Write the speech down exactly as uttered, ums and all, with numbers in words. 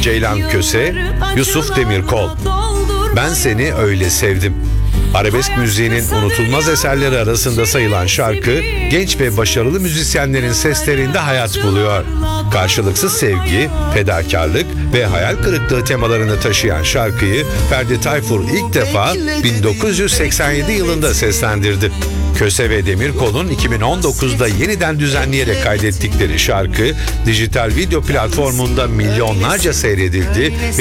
Ceylan Köse, Yusuf Demirkol. Ben Seni Öyle Sevdim. Arabesk müziğinin unutulmaz eserleri arasında sayılan şarkı, genç ve başarılı müzisyenlerin seslerinde hayat buluyor. Karşılıksız sevgi, fedakarlık ve hayal kırıklığı temalarını taşıyan şarkıyı Ferdi Tayfur ilk defa bin dokuz yüz seksen yedi yılında seslendirdi. Köse ve Demirkol'un iki bin on dokuzda yeniden düzenleyerek kaydettikleri şarkı, dijital video platformunda milyonlarca seyredildi ve